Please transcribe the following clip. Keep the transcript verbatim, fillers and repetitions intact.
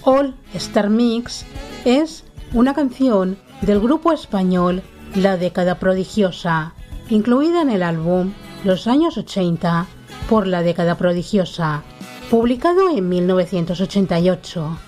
All Star Mix es una canción del grupo español La Década Prodigiosa, incluida en el álbum Los años ochenta por La Década Prodigiosa, publicado en mil novecientos ochenta y ocho.